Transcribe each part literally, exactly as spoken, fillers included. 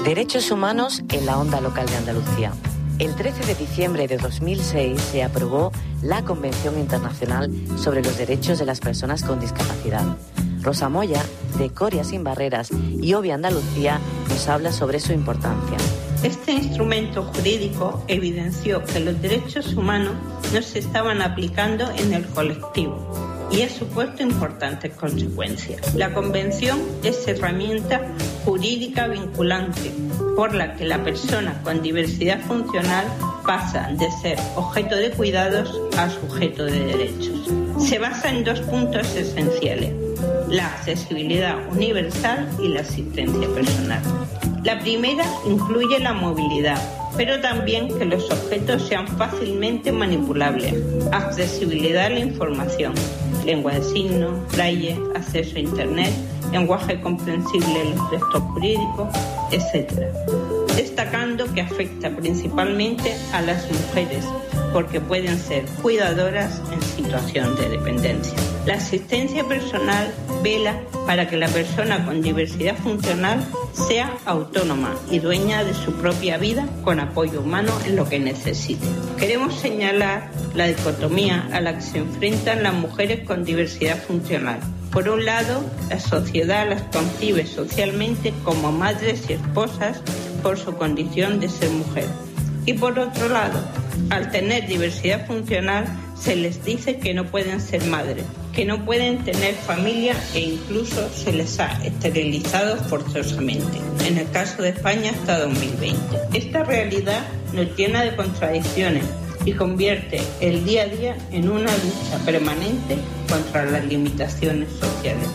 Derechos humanos en la onda local de Andalucía. El trece de diciembre de dos mil seis se aprobó la Convención Internacional sobre los Derechos de las Personas con Discapacidad. Rosa Moya, de Coria Sin Barreras y Obvia Andalucía, nos habla sobre su importancia. Este instrumento jurídico evidenció que los derechos humanos no se estaban aplicando en el colectivo y ha supuesto importantes consecuencias. La Convención es herramienta jurídica vinculante por la que la persona con diversidad funcional pasa de ser objeto de cuidados a sujeto de derechos. Se basa en dos puntos esenciales: la accesibilidad universal y la asistencia personal. La primera incluye la movilidad, pero también que los objetos sean fácilmente manipulables, accesibilidad a la información, lengua de signos, braille, acceso a Internet, lenguaje comprensible en los textos jurídicos, etcétera. Destacando que afecta principalmente a las mujeres, porque pueden ser cuidadoras en situación de dependencia. La asistencia personal vela para que la persona con diversidad funcional sea autónoma y dueña de su propia vida con apoyo humano en lo que necesite. Queremos señalar la dicotomía a la que se enfrentan las mujeres con diversidad funcional. Por un lado, la sociedad las concibe socialmente como madres y esposas por su condición de ser mujer. Y por otro lado, al tener diversidad funcional, se les dice que no pueden ser madres, que no pueden tener familia e incluso se les ha esterilizado forzosamente. En el caso de España hasta dos mil veinte. Esta realidad nos llena de contradicciones y convierte el día a día en una lucha permanente contra las limitaciones sociales.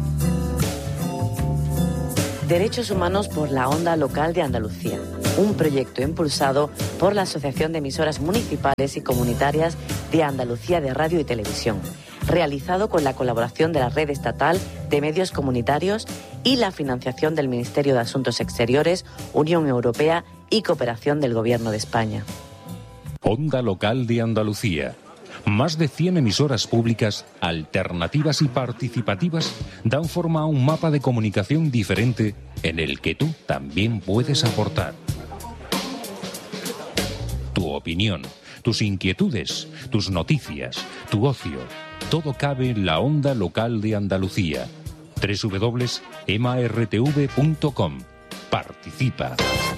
Derechos humanos por la onda local de Andalucía. Un proyecto impulsado por la Asociación de Emisoras Municipales y Comunitarias de Andalucía de Radio y Televisión, realizado con la colaboración de la Red Estatal de Medios Comunitarios y la financiación del Ministerio de Asuntos Exteriores, Unión Europea y Cooperación del Gobierno de España. Onda Local de Andalucía. Más de cien emisoras públicas, alternativas y participativas dan forma a un mapa de comunicación diferente en el que tú también puedes aportar. Tu opinión, tus inquietudes, tus noticias, tu ocio, todo cabe en la Onda Local de Andalucía. doble u doble u doble u punto ema erre te ve punto com. Participa.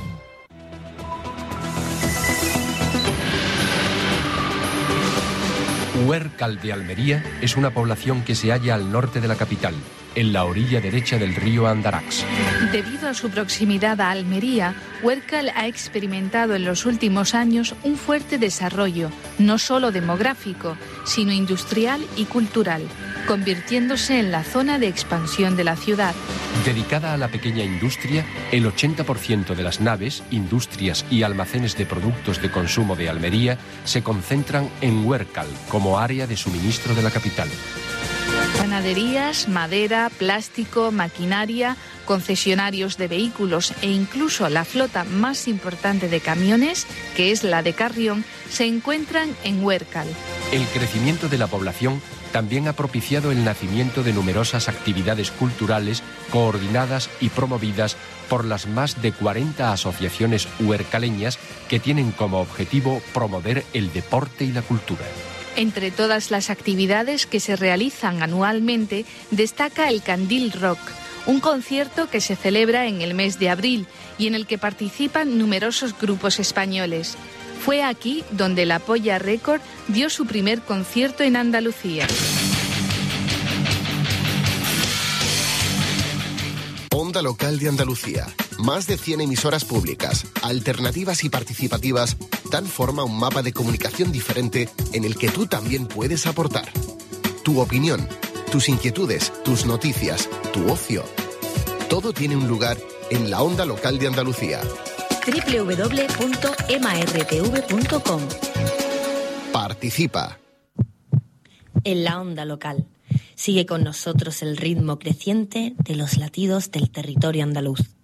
Huércal de Almería es una población que se halla al norte de la capital, en la orilla derecha del río Andarax. Debido a su proximidad a Almería, Huércal ha experimentado en los últimos años un fuerte desarrollo, no solo demográfico, sino industrial y cultural, convirtiéndose en la zona de expansión de la ciudad. Dedicada a la pequeña industria, el ochenta por ciento de las naves, industrias y almacenes de productos de consumo de Almería se concentran en Huércal como área de suministro de la capital. Panaderías, madera, plástico, maquinaria, concesionarios de vehículos e incluso la flota más importante de camiones, que es la de Carrión, se encuentran en Huércal. El crecimiento de la población también ha propiciado el nacimiento de numerosas actividades culturales coordinadas y promovidas por las más de cuarenta asociaciones huércaleñas que tienen como objetivo promover el deporte y la cultura. Entre todas las actividades que se realizan anualmente, destaca el Candil Rock, un concierto que se celebra en el mes de abril y en el que participan numerosos grupos españoles. Fue aquí donde la Polla Record dio su primer concierto en Andalucía. Onda Local de Andalucía. Más de cien emisoras públicas, alternativas y participativas dan forma a un mapa de comunicación diferente en el que tú también puedes aportar. Tu opinión, tus inquietudes, tus noticias, tu ocio. Todo tiene un lugar en la Onda Local de Andalucía. doble u doble u doble u punto ema erre te ve punto com. Participa. En la Onda Local. Sigue con nosotros el ritmo creciente de los latidos del territorio andaluz.